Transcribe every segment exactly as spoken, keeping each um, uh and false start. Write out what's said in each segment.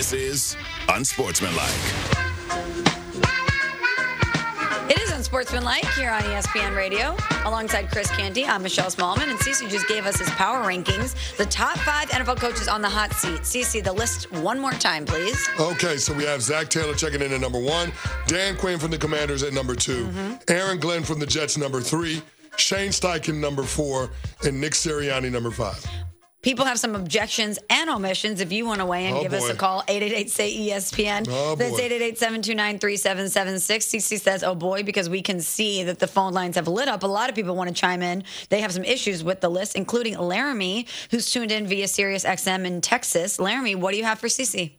This is Unsportsmanlike. It is Unsportsmanlike here on E S P N Radio. Alongside Chris Canty, I'm Michelle Smallman, and Cece just gave us his power rankings. The top five N F L coaches on the hot seat. Cece, the list one more time, please. Okay, so we have Zach Taylor checking in at number one, Dan Quinn from the Commanders at number two, mm-hmm. Aaron Glenn from the Jets number three, Shane Steichen number four, and Nick Sirianni number five. People have some objections and omissions. If you want to weigh in, oh, give boy. us a call, eight eight eight, S A Y, E S P N. Oh, That's eight eight eight, seven two nine, three seven seven six. Cece says, oh, boy, because we can see that the phone lines have lit up. A lot of people want to chime in. They have some issues with the list, including Laramie, who's tuned in via Sirius X M in Texas. Laramie, what do you have for Cece?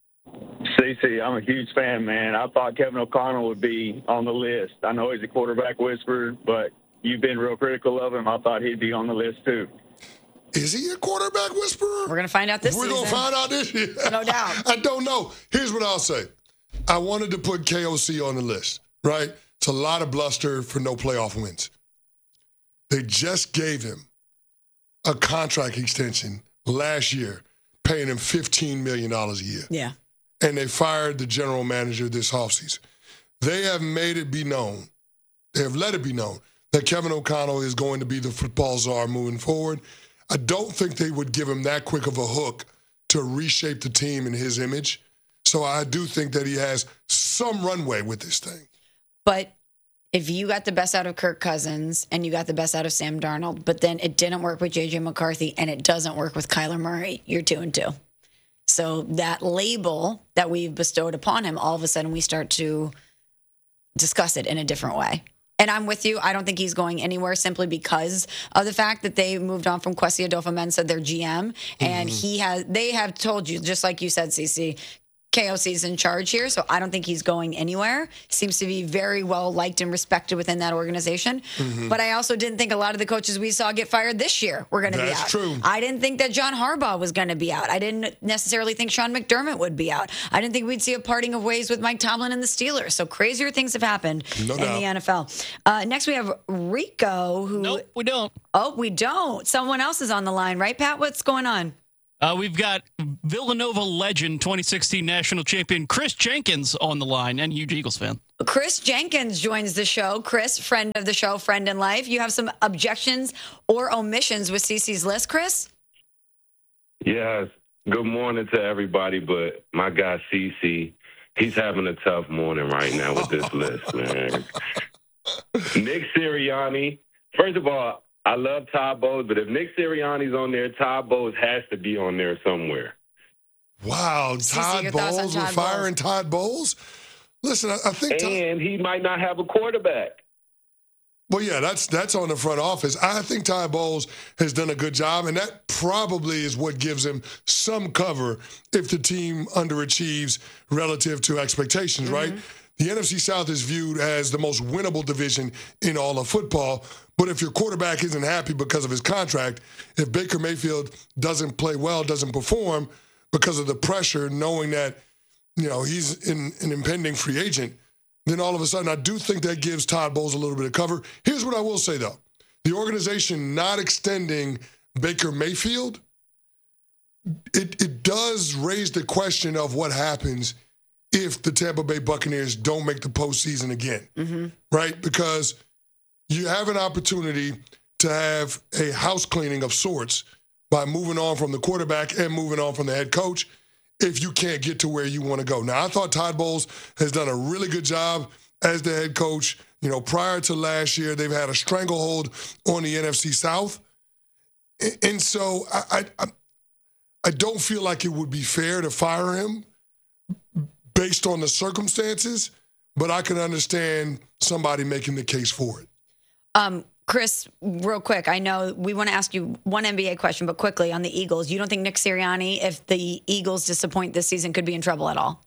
Cece, I'm a huge fan, man. I thought Kevin O'Connell would be on the list. I know he's a quarterback whisperer, but you've been real critical of him. I thought he'd be on the list, too. Is he a quarterback whisperer? We're going to find out this We're season. We're going to find out this year. No doubt. I don't know. Here's what I'll say. I wanted to put K O C on the list, right? It's a lot of bluster for no playoff wins. They just gave him a contract extension last year, paying him fifteen million dollars a year. Yeah. And they fired the general manager this offseason. They have made it be known, they have let it be known, that Kevin O'Connell is going to be the football czar moving forward. I don't think they would give him that quick of a hook to reshape the team in his image. So I do think that he has some runway with this thing. But if you got the best out of Kirk Cousins and you got the best out of Sam Darnold, but then it didn't work with J J McCarthy and it doesn't work with Kyler Murray, you're two and two. So that label that we've bestowed upon him, all of a sudden we start to discuss it in a different way. And I'm with you. I don't think he's going anywhere simply because of the fact that they moved on from Kwesi Adolfo-Mensah, their G M, and mm-hmm. he has. They have told you, just like you said, Cece, K O C's in charge here, so I don't think he's going anywhere. Seems to be very well liked and respected within that organization. Mm-hmm. But I also didn't think a lot of the coaches we saw get fired this year were going to be out. That's true. I didn't think that John Harbaugh was going to be out. I didn't necessarily think Sean McDermott would be out. I didn't think we'd see a parting of ways with Mike Tomlin and the Steelers. So crazier things have happened no in doubt. the N F L. Uh, next, we have Rico, who... Nope, we don't. Oh, we don't. Someone else is on the line, right, Pat? What's going on? Uh, we've got Villanova legend, twenty sixteen national champion Chris Jenkins on the line, and a huge Eagles fan. Chris Jenkins joins the show. Chris, friend of the show, friend in life. You have some objections or omissions with Cece's list, Chris? Yes. Good morning to everybody, but my guy Cece, he's having a tough morning right now with this list, man. Nick Sirianni, first of all, I love Todd Bowles, but if Nick Sirianni's on there, Todd Bowles has to be on there somewhere. Wow, Todd your Bowles, thoughts on we're Todd firing Todd Bowles? Listen, I, I think... Todd, And he might not have a quarterback. well, yeah, that's that's on the front office. I think Todd Bowles has done a good job, and that probably is what gives him some cover if the team underachieves relative to expectations, mm-hmm. right? The N F C South is viewed as the most winnable division in all of football. But if your quarterback isn't happy because of his contract, if Baker Mayfield doesn't play well, doesn't perform because of the pressure, knowing that, you know, he's in, an impending free agent, then all of a sudden I do think that gives Todd Bowles a little bit of cover. Here's what I will say, though. The organization not extending Baker Mayfield, it, it does raise the question of what happens if the Tampa Bay Buccaneers don't make the postseason again, mm-hmm. right? Because you have an opportunity to have a house cleaning of sorts by moving on from the quarterback and moving on from the head coach if you can't get to where you want to go. Now, I thought Todd Bowles has done a really good job as the head coach. You know, prior to last year, they've had a stranglehold on the N F C South. And so I, I, I don't feel like it would be fair to fire him based on the circumstances, but I can understand somebody making the case for it. Um, Chris, real quick, I know we want to ask you one N B A question, but quickly on the Eagles. You don't think Nick Sirianni, if the Eagles disappoint this season, could be in trouble at all?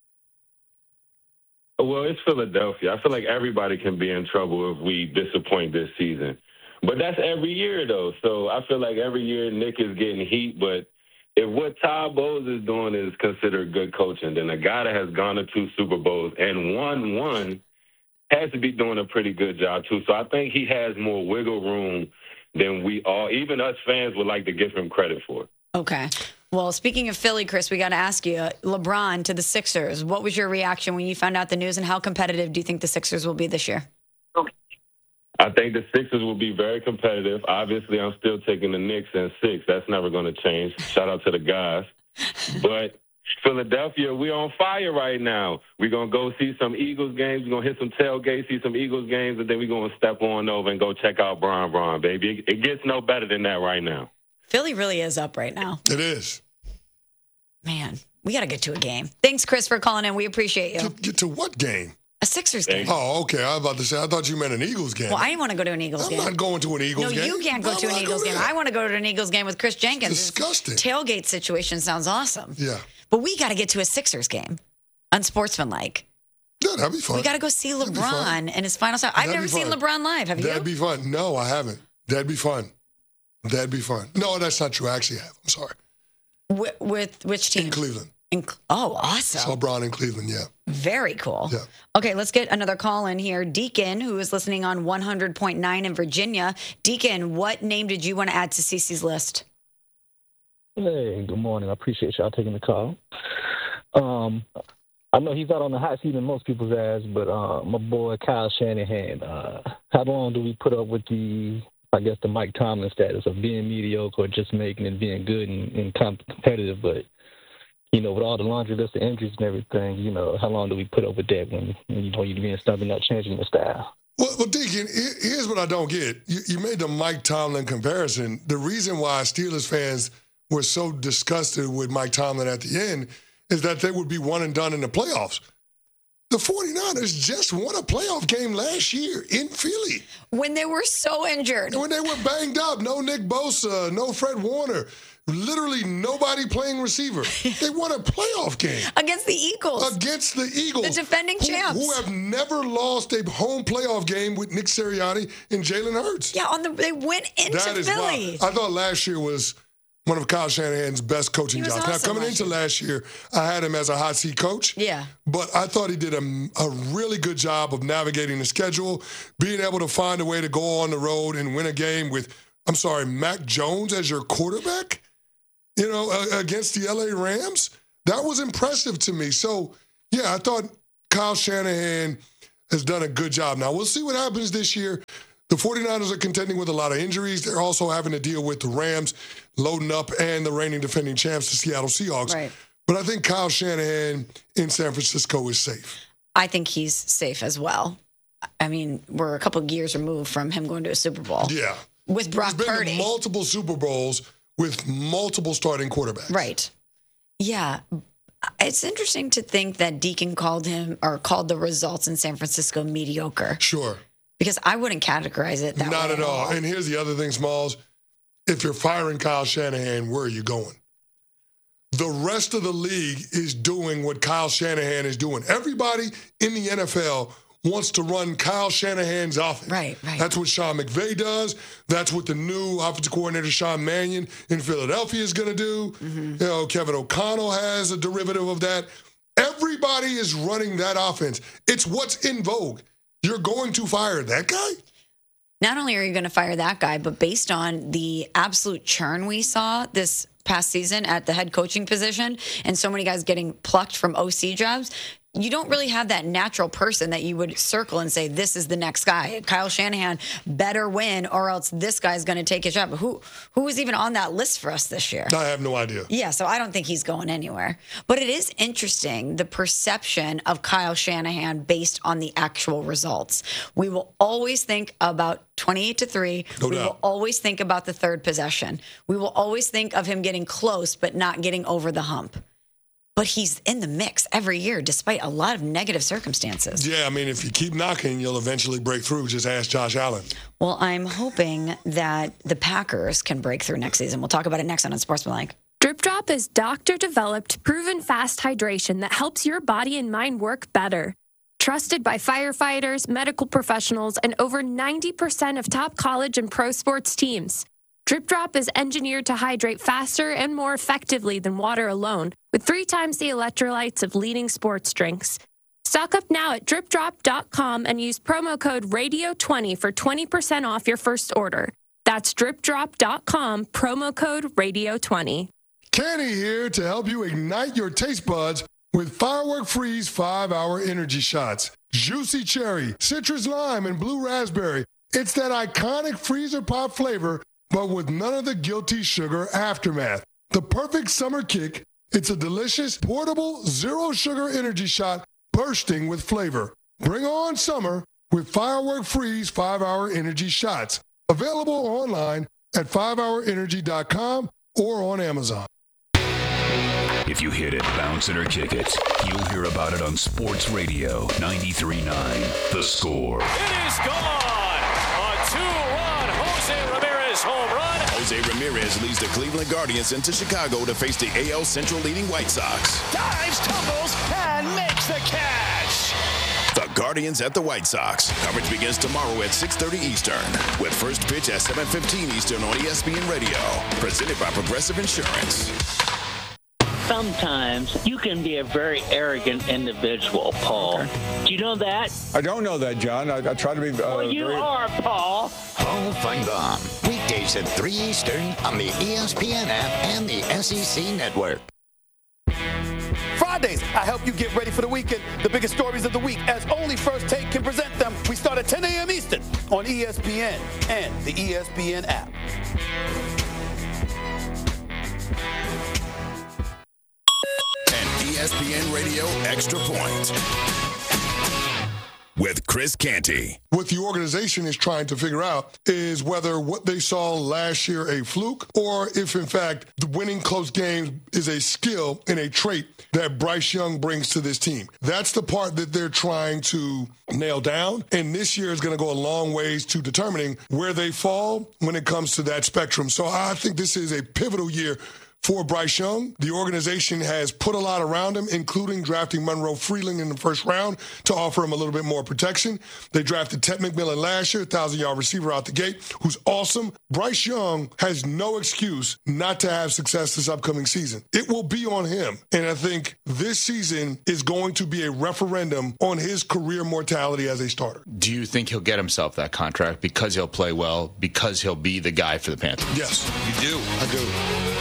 Well, it's Philadelphia. I feel like everybody can be in trouble if we disappoint this season. But that's every year, though. So I feel like every year Nick is getting heat. But if what Todd Bowles is doing is considered good coaching, then a guy that has gone to two Super Bowls and won one has to be doing a pretty good job, too. So I think he has more wiggle room than we all, even us fans, would like to give him credit for. Okay. Well, speaking of Philly, Chris, we got to ask you, LeBron to the Sixers. What was your reaction when you found out the news, and how competitive do you think the Sixers will be this year? I think the Sixers will be very competitive. Obviously, I'm still taking the Knicks in six. That's never going to change. Shout out to the guys. But Philadelphia, we're on fire right now. We're going to go see some Eagles games. We're going to hit some tailgates, see some Eagles games, and then we're going to step on over and go check out Bron Bron, baby. It, it gets no better than that right now. Philly really is up right now. It is. Man, we got to get to a game. Thanks, Chris, for calling in. We appreciate you. Get, get to what game? A Sixers game. Oh, okay. I was about to say, I thought you meant an Eagles game. Well, I want to go to an Eagles I'm game. I'm not going to an Eagles no, game. No, you can't go Why to would an I Eagles go game. there? I want to go to an Eagles game with Chris Jenkins. It's disgusting. This tailgate situation sounds awesome. Yeah. But we got to get to a Sixers game, unsportsmanlike. Yeah, that'd be fun. We got to go see That'd be fun. LeBron and his final shot. I've That'd never be seen fun. LeBron live. Have you? That'd be fun. No, I haven't. That'd be fun. That'd be fun. No, that's not true. I actually have. I'm sorry. With, with which team? In Cleveland. In, oh, awesome. Saw Bron in Cleveland, yeah. Very cool. Yeah. Okay, let's get another call in here. Deacon, who is listening on one hundred point nine in Virginia. Deacon, what name did you want to add to Cece's list? Hey, good morning. I appreciate y'all taking the call. Um, I know he's not on the hot seat in most people's ass, but uh, my boy Kyle Shanahan, uh, how long do we put up with the, I guess, the Mike Tomlin status of being mediocre or just making it, being good and, and competitive, but you know, with all the laundry list of injuries and everything, you know, how long do we put up with that when, when you know you're being stubborn, not changing the style? Well, well, Deacon, here's what I don't get. You, you made the Mike Tomlin comparison. The reason why Steelers fans were so disgusted with Mike Tomlin at the end is that they would be one and done in the playoffs. The 49ers just won a playoff game last year in Philly. When they were so injured. When they were banged up. No Nick Bosa, no Fred Warner. Literally nobody playing receiver. They won a playoff game. Against the Eagles. Against the Eagles. The defending who, champs. Who have never lost a home playoff game with Nick Sirianni and Jalen Hurts. Yeah, on the they went into that is Philly. Wild. I thought last year was one of Kyle Shanahan's best coaching jobs. Awesome now, coming last into year. last year, I had him as a hot seat coach. Yeah. But I thought he did a, a really good job of navigating the schedule, being able to find a way to go on the road and win a game with, I'm sorry, Mac Jones as your quarterback, you know, uh, against the L A Rams. That was impressive to me. So, yeah, I thought Kyle Shanahan has done a good job. Now, we'll see what happens this year. The 49ers are contending with a lot of injuries. They're also having to deal with the Rams loading up and the reigning defending champs, the Seattle Seahawks. Right. But I think Kyle Shanahan in San Francisco is safe. I think he's safe as well. I mean, we're a couple of years removed from him going to a Super Bowl. Yeah. With Brock He's been Purdy. to multiple Super Bowls with multiple starting quarterbacks. Right. Yeah. It's interesting to think that Deacon called him or called the results in San Francisco mediocre. Sure. Because I wouldn't categorize it that Not way at all. And here's the other thing, Smalls. If you're firing Kyle Shanahan, where are you going? The rest of the league is doing what Kyle Shanahan is doing. Everybody in the N F L wants to run Kyle Shanahan's offense. Right, right. That's what Sean McVay does. That's what the new offensive coordinator, Sean Mannion, in Philadelphia is going to do. Mm-hmm. You know, Kevin O'Connell has a derivative of that. Everybody is running that offense. It's what's in vogue. You're going to fire that guy? Not only are you going to fire that guy, but based on the absolute churn we saw this past season at the head coaching position and so many guys getting plucked from O C jobs, you don't really have that natural person that you would circle and say, this is the next guy. Kyle Shanahan better win or else this guy's going to take his job. Who who was even on that list for us this year? I have no idea. Yeah, so I don't think he's going anywhere. But it is interesting, the perception of Kyle Shanahan based on the actual results. We will always think about twenty-eight to three. No we doubt. will always think about the third possession. We will always think of him getting close but not getting over the hump. But he's in the mix every year, despite a lot of negative circumstances. Yeah, I mean, if you keep knocking, you'll eventually break through. Just ask Josh Allen. Well, I'm hoping that the Packers can break through next season. We'll talk about it next on Unsportsmanlike. Drip Drop is doctor-developed, proven fast hydration that helps your body and mind work better. Trusted by firefighters, medical professionals, and over ninety percent of top college and pro sports teams. Drip Drop is engineered to hydrate faster and more effectively than water alone, with three times the electrolytes of leading sports drinks. Stock up now at drip drop dot com and use promo code radio twenty for twenty percent off your first order. That's drip drop dot com, promo code radio twenty. Kenny here to help you ignite your taste buds with Firework Freeze five hour energy shots. Juicy cherry, citrus lime, and blue raspberry. It's that iconic freezer pop flavor, but with none of the guilty sugar aftermath. The perfect summer kick. It's a delicious, portable, zero-sugar energy shot bursting with flavor. Bring on summer with Firework Freeze five hour energy shots. Available online at five hour energy dot com or on Amazon. If you hit it, bounce it, or kick it, you'll hear about it on Sports Radio ninety-three point nine. The Score. It is gone! A two-run Jose Ramirez home run. Jose Ramirez leads the Cleveland Guardians into Chicago to face the A L Central leading White Sox. Dives, tumbles, and makes the catch. The Guardians at the White Sox. Coverage begins tomorrow at six thirty Eastern with first pitch at seven fifteen Eastern on E S P N Radio. Presented by Progressive Insurance. Sometimes you can be a very arrogant individual, Paul. Okay. Do you know that? I don't know that, John. I, I try to be. Uh, well, you very... are, Paul. Paul Feinbaum. Weekdays at three Eastern on the E S P N app and the S E C Network. Fridays, I help you get ready for the weekend. The biggest stories of the week, as only First Take can present them. We start at ten a.m. Eastern on E S P N and the E S P N app. E S P N Radio Extra Point with Chris Canty. What the organization is trying to figure out is whether what they saw last year a fluke or if, in fact, the winning close games is a skill and a trait that Bryce Young brings to this team. That's the part that they're trying to nail down, and this year is going to go a long ways to determining where they fall when it comes to that spectrum. So I think this is a pivotal year for Bryce Young. The organization has put a lot around him, including drafting Monroe Freeling in the first round to offer him a little bit more protection. They drafted Ted McMillan last year, one thousand yard receiver out the gate, who's awesome. Bryce Young has no excuse not to have success this upcoming season. It will be on him. And I think this season is going to be a referendum on his career mortality as a starter. Do you think he'll get himself that contract because he'll play well, because he'll be the guy for the Panthers? Yes. You do? I do.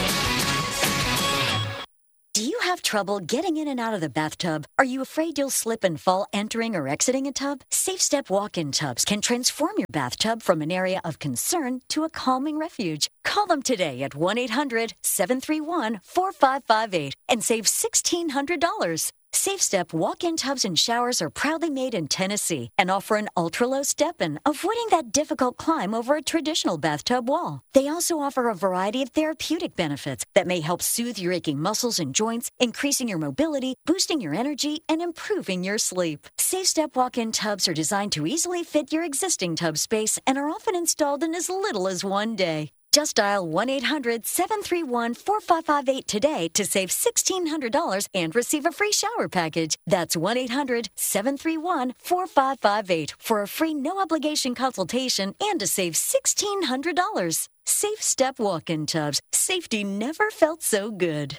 Do you have trouble getting in and out of the bathtub? Are you afraid you'll slip and fall entering or exiting a tub? SafeStep walk-in tubs can transform your bathtub from an area of concern to a calming refuge. Call them today at one eight hundred seven three one four five five eight and save sixteen hundred dollars. SafeStep walk-in tubs and showers are proudly made in Tennessee and offer an ultra-low step-in, avoiding that difficult climb over a traditional bathtub wall. They also offer a variety of therapeutic benefits that may help soothe your aching muscles and joints, increasing your mobility, boosting your energy, and improving your sleep. SafeStep walk-in tubs are designed to easily fit your existing tub space and are often installed in as little as one day. Just dial one eight hundred seven three one four five five eight today to save sixteen hundred dollars and receive a free shower package. That's one eight hundred seven three one four five five eight for a free no-obligation consultation and to save sixteen hundred dollars. Safe Step walk-in tubs. Safety never felt so good.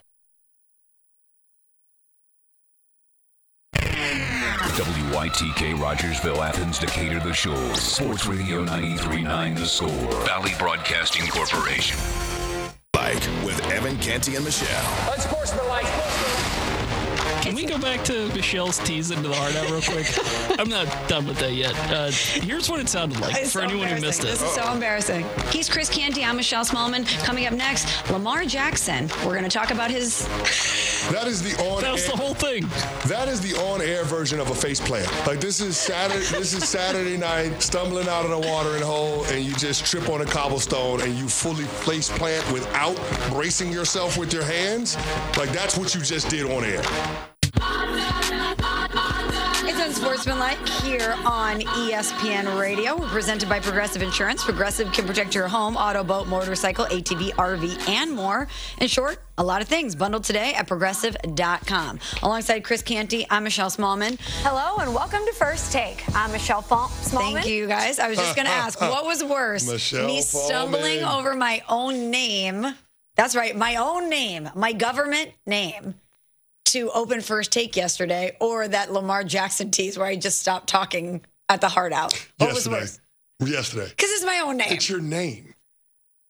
W Y T K Rogersville, Athens, Decatur, The Shoals. Sports Radio ninety-three point nine The Score. Valley Broadcasting Corporation. Like with Evan, Canty, and Michelle. Unsportsmanlike. Can we go back to Michelle's tease into the hard out real quick? I'm not done with that yet. Uh, here's what it sounded like It's for so anyone who missed it. This is so embarrassing. He's Chris Canty. I'm Michelle Smallman. Coming up next, Lamar Jackson. We're going to talk about his... That is the on. That's the whole thing. That is the on-air version of a face plant. Like this is Saturday. This is Saturday night, stumbling out of the watering hole, and you just trip on a cobblestone, and you fully face plant without bracing yourself with your hands. Like that's what you just did on air. It's Unsportsmanlike here on E S P N Radio. We're presented by Progressive Insurance. Progressive can protect your home, auto, boat, motorcycle, A T V, R V, and more. In short, a lot of things bundled today at progressive dot com. Alongside Chris Canty, I'm Michelle Smallman. Hello and welcome to First Take. I'm Michelle Fa- Smallman. Thank you, guys. I was just going to ask, what was worse? Michelle me stumbling Fallman. over my own name. That's right, my own name, my government name, to open First Take yesterday, or that Lamar Jackson tease where I just stopped talking at the heart out. What yesterday. was worse? Yesterday. Because it's my own name. It's your name.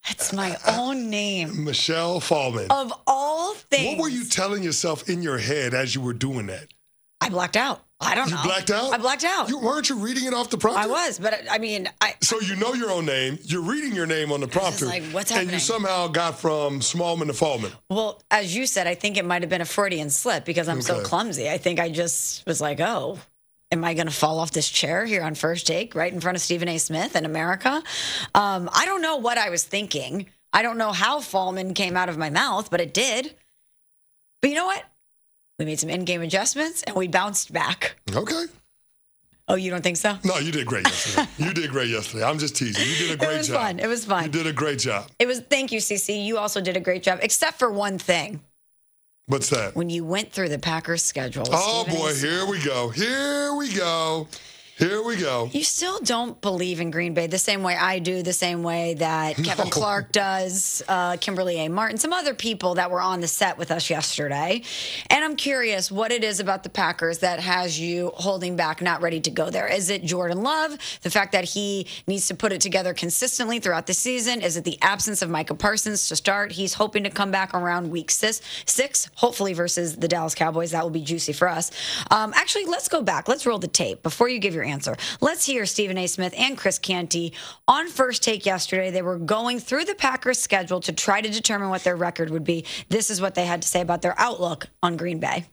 That's my own name. Michelle Fallman. Of all things. What were you telling yourself in your head as you were doing that? I blacked out. I don't you know. You blacked out? I blacked out. You, weren't you reading it off the prompter? I was, but I mean, I. So you know your own name. You're reading your name on the prompter. Like, what's happening? And you somehow got from Smallman to Fallman. Well, as you said, I think it might have been a Freudian slip because I'm okay. so clumsy. I think I just was like, oh, am I going to fall off this chair here on First Take right in front of Stephen A. Smith in America? Um, I don't know what I was thinking. I don't know how Fallman came out of my mouth, but it did. But you know what? We made some in-game adjustments, and we bounced back. Okay. Oh, you don't think so? No, you did great yesterday. you did great yesterday. I'm just teasing. You did a great job. It was job. fun. It was fun. You did a great job. It was. Thank you, Cece. You also did a great job, except for one thing. What's that? When you went through the Packers' schedule. Oh, Stephen boy. A. Here we go. Here we go. Here we go. You still don't believe in Green Bay the same way I do, the same way that no. Kevin Clark does, uh, Kimberly A. Martin, some other people that were on the set with us yesterday. And I'm curious what it is about the Packers that has you holding back, not ready to go there. Is it Jordan Love, the fact that he needs to put it together consistently throughout the season? Is it the absence of Micah Parsons to start? He's hoping to come back around week six, six hopefully versus the Dallas Cowboys. That will be juicy for us. Um, actually, let's go back. Let's roll the tape before you give your answer. Let's hear Stephen A. Smith and Chris Canty on First Take yesterday. They were going through the Packers' schedule to try to determine what their record would be. This is what they had to say about their outlook on Green Bay.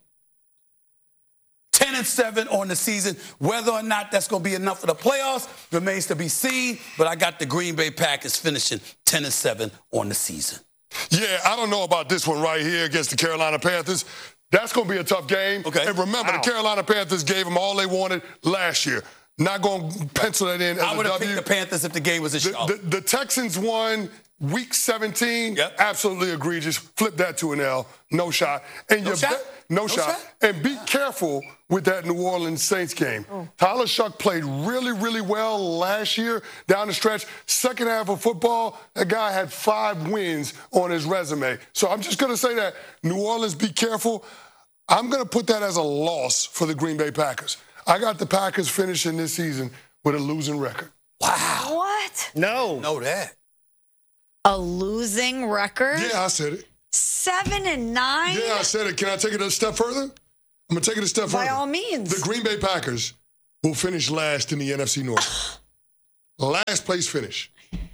ten and seven on the season. Whether or not that's going to be enough for the playoffs remains to be seen, but I got the Green Bay Packers finishing ten and seven on the season. Yeah, I don't know about this one right here against the Carolina Panthers. That's going to be a tough game. Okay. And remember, wow. the Carolina Panthers gave them all they wanted last year. Not going to pencil that in as I would a have W. picked the Panthers if the game was a the, show. The, the Texans won week seventeen. Yep. Absolutely egregious. Flip that to an L. No shot. And no you shot? Be- no, no shot. shot. And be careful with that New Orleans Saints game. Oh. Tyler Shuck played really, really well last year down the stretch. Second half of football, that guy had five wins on his resume. So I'm just going to say that. New Orleans, be careful. I'm going to put that as a loss for the Green Bay Packers. I got the Packers finishing this season with a losing record. Wow. What? No. Know that. A losing record? Yeah, I said it. Seven and nine? Yeah, I said it. Can I take it a step further? I'm going to take it a step By further. all means. The Green Bay Packers will finish last in the N F C North. Last place finish.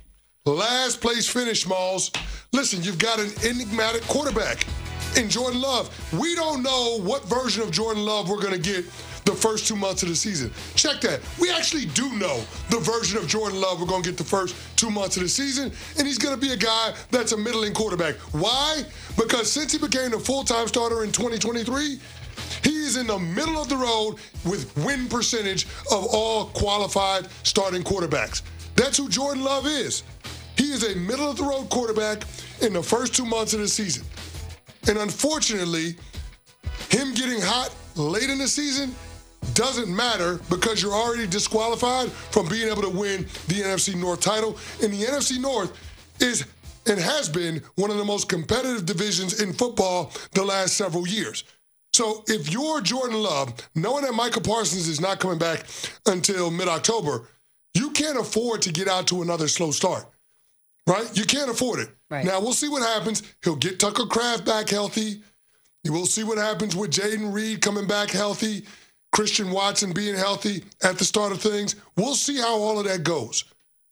Last place finish, Smalls. Listen, you've got an enigmatic quarterback in Jordan Love. We don't know what version of Jordan Love we're going to get the first two months of the season. Check that. We actually do know the version of Jordan Love we're going to get the first two months of the season, and he's going to be a guy that's a middling quarterback. Why? Because since he became the full-time starter in twenty twenty-three, he is in the middle of the road with win percentage of all qualified starting quarterbacks. That's who Jordan Love is. He is a middle-of-the-road quarterback in the first two months of the season. And unfortunately, him getting hot late in the season doesn't matter because you're already disqualified from being able to win the N F C North title. And the N F C North is and has been one of the most competitive divisions in football the last several years. So if you're Jordan Love, knowing that Micah Parsons is not coming back until mid-October, you can't afford to get out to another slow start, right? You can't afford it. Right. Now, we'll see what happens. He'll get Tucker Kraft back healthy. We'll see what happens with Jaden Reed coming back healthy, Christian Watson being healthy at the start of things. We'll see how all of that goes.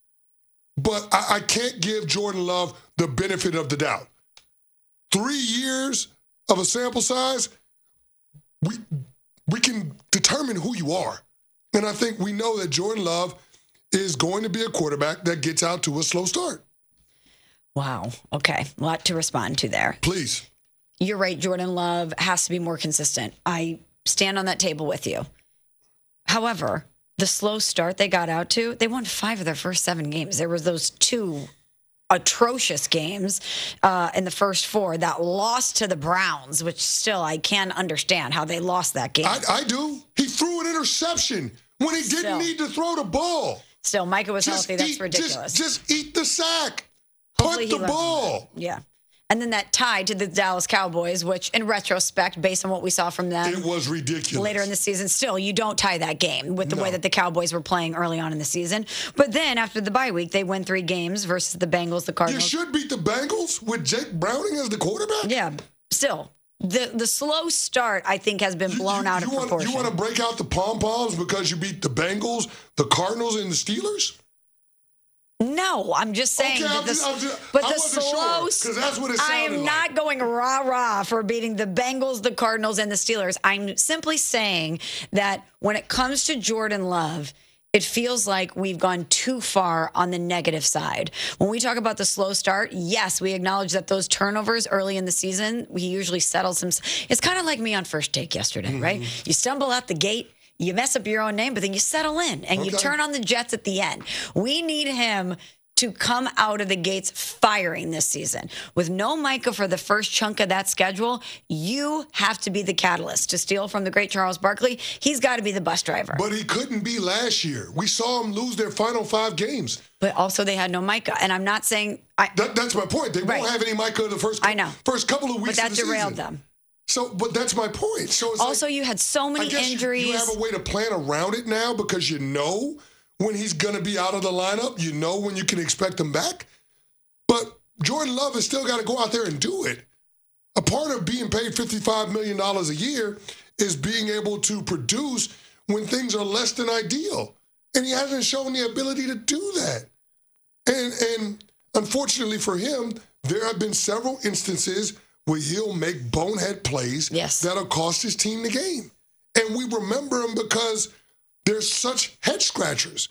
But I, I can't give Jordan Love the benefit of the doubt. Three years of a sample size, we we can determine who you are. And I think we know that Jordan Love is going to be a quarterback that gets out to a slow start. Wow. Okay. A lot to respond to there. Please. You're right. Jordan Love has to be more consistent. I stand on that table with you. However, the slow start they got out to, they won five of their first seven games. There was those two atrocious games uh, in the first four that lost to the Browns, which still I can't understand how they lost that game. I, I do. He threw an interception when he Still. didn't need to throw the ball. Still, Micah was Just healthy. That's eat, ridiculous. Just, just eat the sack. Hopefully Punt he the learns ball. from that. Yeah. And then that tie to the Dallas Cowboys, which in retrospect, based on what we saw from them. It was ridiculous. Later in the season, still, you don't tie that game with the No. way that the Cowboys were playing early on in the season. But then after the bye week, they win three games versus the Bengals, the You Cardinals. should beat the Bengals with Jake Browning as the quarterback? Yeah, still. The the slow start, I think, has been blown you, out you of want, proportion. You want to break out the pom-poms because you beat the Bengals, the Cardinals, and the Steelers? No, I'm just saying. Okay, that I'm the, just- I'm just- but I the wasn't slow. sure, 'cause that's what it I sounded am like. not going rah rah for beating the Bengals, the Cardinals, and the Steelers. I'm simply saying that when it comes to Jordan Love, it feels like we've gone too far on the negative side. When we talk about the slow start, yes, we acknowledge that those turnovers early in the season, he usually settles some. It's kind of like me on First Take yesterday, Mm-hmm. right? You stumble out the gate. You mess up your own name, but then you settle in and you Okay. turn on the Jets at the end. We need him to come out of the gates firing this season. With no Micah for the first chunk of that schedule, you have to be the catalyst. To steal from the great Charles Barkley, he's got to be the bus driver. But he couldn't be last year. We saw him lose their final five games. But also they had no Micah. And I'm not saying... I, That, that's my point. They Right. won't have any Micah the first, I know. first couple of weeks But that of the derailed season. them. So, but that's my point. So it's Also, like, you had so I many guess you- injuries. You have a way to plan around it now because you know when he's going to be out of the lineup. You know when you can expect him back. But Jordan Love has still got to go out there and do it. A part of being paid fifty-five million dollars a year is being able to produce when things are less than ideal. And he hasn't shown the ability to do that. And, and unfortunately for him, there have been several instances where he'll make bonehead plays yes. that'll cost his team the game. And we remember him because they're such head scratchers.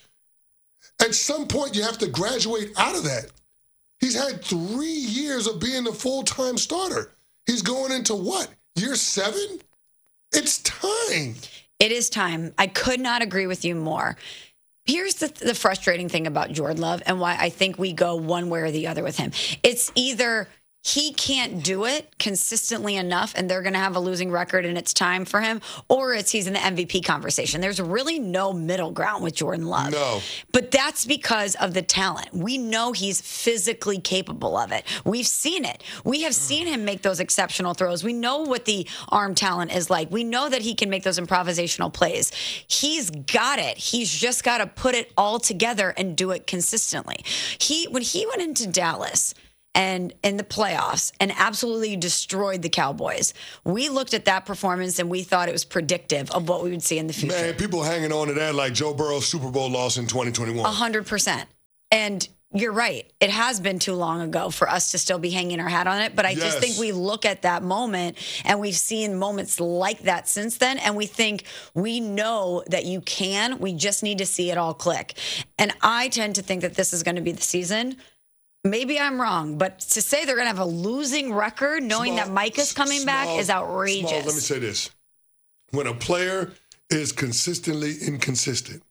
At some point, you have to graduate out of that. He's had three years of being the full-time starter. He's going into what? Year seven? It's time. It is time. I could not agree with you more. Here's the, the frustrating thing about Jordan Love and why I think we go one way or the other with him. It's either he can't do it consistently enough and they're going to have a losing record and it's time for him, or it's he's in the M V P conversation. There's really no middle ground with Jordan Love. No. But that's because of the talent. We know he's physically capable of it. We've seen it. We have seen him make those exceptional throws. We know what the arm talent is like. We know that he can make those improvisational plays. He's got it. He's just got to put it all together and do it consistently. He when he went into Dallas and in the playoffs and absolutely destroyed the Cowboys, we looked at that performance and we thought it was predictive of what we would see in the future. Man, people hanging on to that like Joe Burrow's Super Bowl loss in twenty twenty-one. A hundred percent. And you're right. It has been too long ago for us to still be hanging our hat on it. But I Yes. just think we look at that moment and we've seen moments like that since then. And we think we know that you can. We just need to see it all click. And I tend to think that this is going to be the season. Maybe I'm wrong, but to say they're going to have a losing record knowing Small- that Micah's coming small- back is outrageous. small, let me say this. When a player is consistently inconsistent,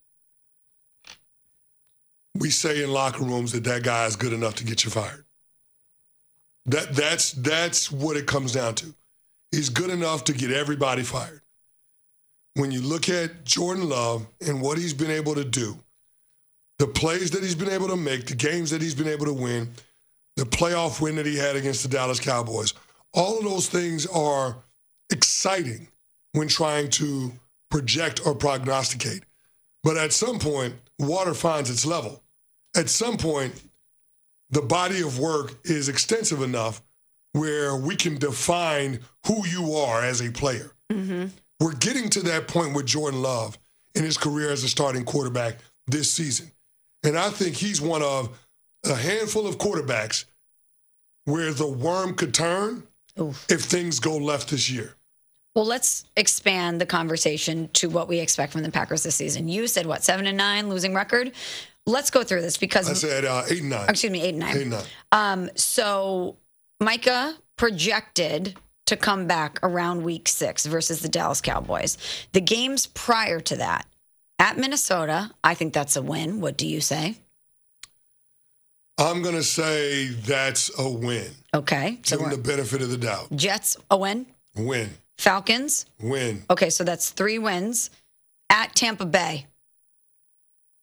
we say in locker rooms that that guy is good enough to get you fired. That that's that's what it comes down to. He's good enough to get everybody fired. When you look at Jordan Love and what he's been able to do, the plays that he's been able to make, the games that he's been able to win, the playoff win that he had against the Dallas Cowboys, all of those things are exciting when trying to project or prognosticate. But at some point, water finds its level. At some point, the body of work is extensive enough where we can define who you are as a player. Mm-hmm. We're getting to that point with Jordan Love in his career as a starting quarterback this season. And I think he's one of a handful of quarterbacks where the worm could turn Oof. if things go left this year. Well, let's expand the conversation to what we expect from the Packers this season. You said, what, seven and nine, losing record? Let's go through this because... I said uh, eight and nine. Excuse me, eight and nine. Eight and nine. Um, so Micah projected to come back around week six versus the Dallas Cowboys. The games prior to that, at Minnesota, I think that's a win. What do you say? I'm going to say that's a win. Okay. So Give him the benefit of the doubt. Jets, a win. Win. Falcons. Win. Okay, so that's three wins. At Tampa Bay.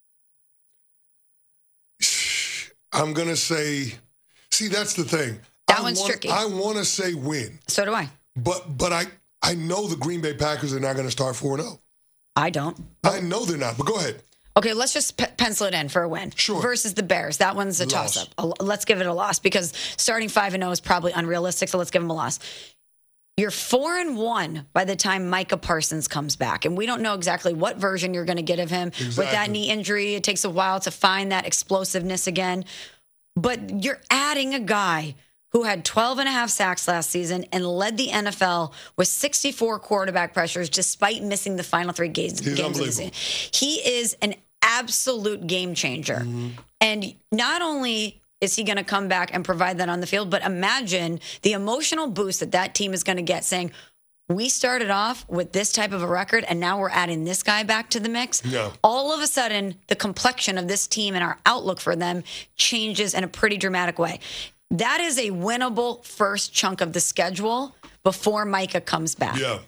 I'm going to say, see, that's the thing. That That I one's wanna, tricky. I want to say win. So do I. But but I, I know the Green Bay Packers are not going to start four and oh. I don't. I know they're not, but go ahead. Okay, let's just pe- pencil it in for a win. Sure. Versus the Bears. That one's a Loss. toss-up. A- Let's give it a loss because starting five and oh is probably unrealistic, so let's give them a loss. You're four and one by the time Micah Parsons comes back, and we don't know exactly what version you're going to get of him. Exactly. With that knee injury, it takes a while to find that explosiveness again. But you're adding a guy who had twelve and a half sacks last season and led the N F L with sixty-four quarterback pressures despite missing the final three games, He's games of the season. He is an absolute game changer. Mm-hmm. And not only is he going to come back and provide that on the field, but imagine the emotional boost that that team is going to get saying, we started off with this type of a record, and now we're adding this guy back to the mix. Yeah. All of a sudden, the complexion of this team and our outlook for them changes in a pretty dramatic way. That is a winnable first chunk of the schedule before Micah comes back. Yeah.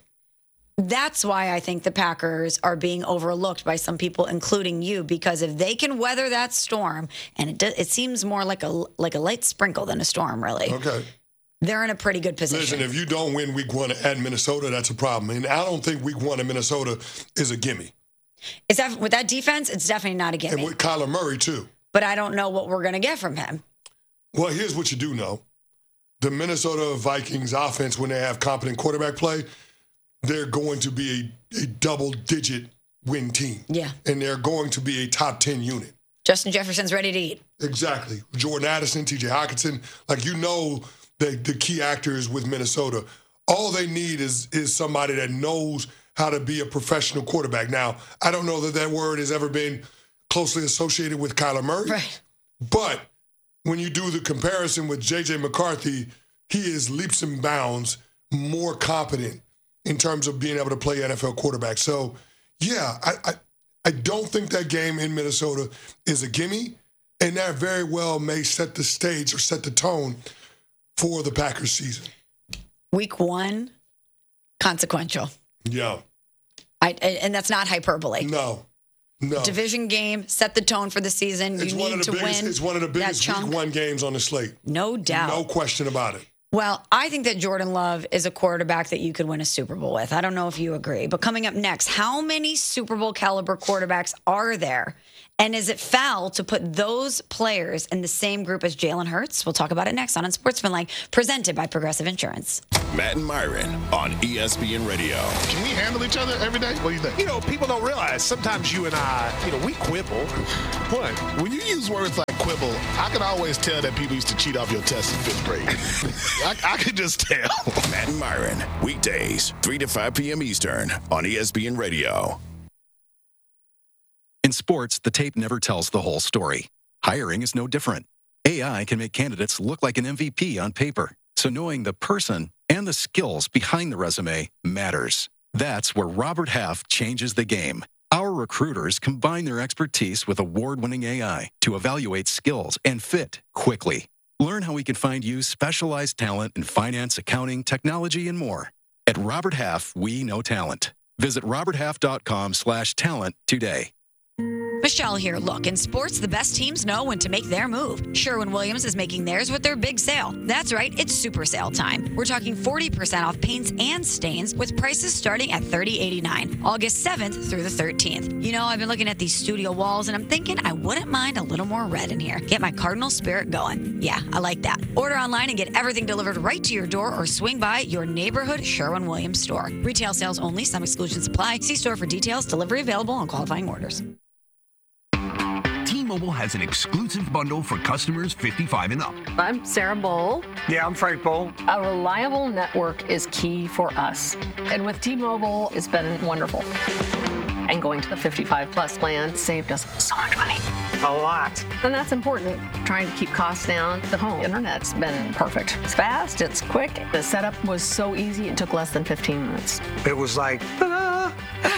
That's why I think the Packers are being overlooked by some people, including you, because if they can weather that storm, and it does, it seems more like a like a light sprinkle than a storm, really. Okay. They're in a pretty good position. Listen, if you don't win week one at Minnesota, that's a problem. And I don't think week one in Minnesota is a gimme. Is that with that defense? It's definitely not a gimme. And with Kyler Murray, too. But I don't know what we're going to get from him. Well, here's what you do know. The Minnesota Vikings offense, when they have competent quarterback play, they're going to be a, a double-digit win team. Yeah. And they're going to be a top ten unit. Justin Jefferson's ready to eat. Exactly. Jordan Addison, T J Hockenson. Like, you know the, the key actors with Minnesota. All they need is is somebody that knows how to be a professional quarterback. Now, I don't know that that word has ever been closely associated with Kyler Murray. Right. But when you do the comparison with J J McCarthy, he is leaps and bounds more competent in terms of being able to play N F L quarterback. So, yeah, I, I I don't think that game in Minnesota is a gimme, and that very well may set the stage or set the tone for the Packers season. Week one, consequential. Yeah. I, and that's not hyperbole. No. No. Division game, set the tone for the season. It's you one need of the to biggest, win. It's one of the biggest that week one games on the slate. No doubt. No question about it. Well, I think that Jordan Love is a quarterback that you could win a Super Bowl with. I don't know if you agree. But coming up next, how many Super Bowl caliber quarterbacks are there? And is it foul to put those players in the same group as Jalen Hurts? We'll talk about it next on Unsportsmanlike, presented by Progressive Insurance. Matt and Myron on E S P N Radio. Can we handle each other every day? What do you think? You know, people don't realize sometimes you and I, you know, we quibble. But when you use words like quibble, I can always tell that people used to cheat off your test in fifth grade. I, I can just tell. Matt and Myron, weekdays, three to five p.m. Eastern on E S P N Radio. In sports, the tape never tells the whole story. Hiring is no different. A I can make candidates look like an M V P on paper, so knowing the person and the skills behind the resume matters. That's where Robert Half changes the game. Our recruiters combine their expertise with award-winning A I to evaluate skills and fit quickly. Learn how we can find you specialized talent in finance, accounting, technology, and more. At Robert Half, we know talent. Visit roberthalf.com slash talent today. Michelle here. Look, in sports, the best teams know when to make their move. Sherwin-Williams is making theirs with their big sale. That's right, it's super sale time. We're talking forty percent off paints and stains with prices starting at thirty dollars and eighty-nine cents, August seventh through the thirteenth. You know, I've been looking at these studio walls, and I'm thinking I wouldn't mind a little more red in here. Get my Cardinal spirit going. Yeah, I like that. Order online and get everything delivered right to your door or swing by your neighborhood Sherwin-Williams store. Retail sales only. Some exclusions apply. See store for details. Delivery available on qualifying orders. T-Mobile has an exclusive bundle for customers fifty-five and up. I'm Sarah Bowl. Yeah, I'm Frank Bowl. A reliable network is key for us. And with T-Mobile, it's been wonderful. And going to the fifty-five plus plan saved us so much money. A lot. And that's important. Trying to keep costs down. The home internet's been perfect. It's fast, it's quick. The setup was so easy, it took less than fifteen minutes. It was like, ta-da!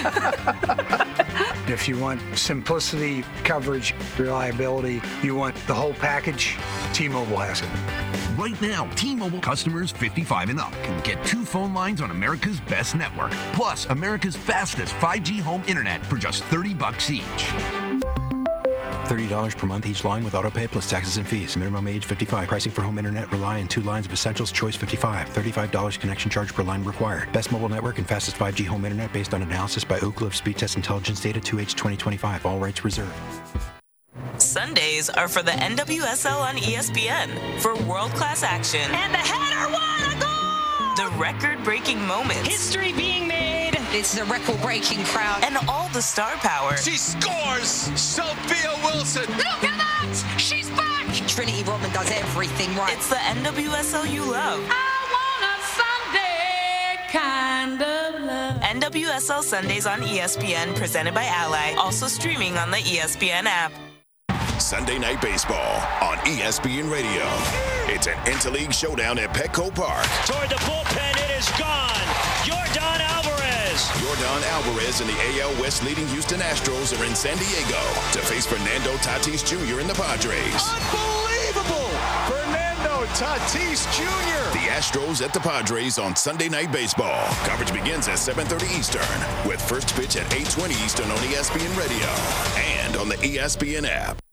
If you want simplicity, coverage, reliability, you want the whole package, T-Mobile has it. Right now, T-Mobile customers fifty-five and up can get two phone lines on America's best network, plus America's fastest five G home internet for just thirty bucks each. thirty dollars per month each line with autopay plus taxes and fees. Minimum age fifty-five. Pricing for home internet rely on two lines of essentials. Choice fifty-five. thirty-five dollars connection charge per line required. Best mobile network and fastest five G home internet based on analysis by Oak Cliff Speed Test Intelligence Data two H twenty twenty-five. All rights reserved. Sundays are for the N W S L on E S P N for world-class action. And the header won a goal! The record-breaking moments. History being made. It's a record-breaking crowd. And all the star power. She scores! Sophia Wilson! Look at that! She's back! Trinity Rodman does everything right. It's the N W S L you love. I want a Sunday kind of love. N W S L Sundays on E S P N, presented by Ally. Also streaming on the E S P N app. Sunday Night Baseball on E S P N Radio. It's an interleague showdown at Petco Park. Toward the bullpen, it is gone. Yordan Alvarez. Yordan Alvarez and the A L West leading Houston Astros are in San Diego to face Fernando Tatis Junior and the Padres. Unbelievable! Fernando Tatis Junior The Astros at the Padres on Sunday Night Baseball. Coverage begins at seven thirty Eastern with first pitch at eight twenty Eastern on E S P N Radio and on the E S P N app.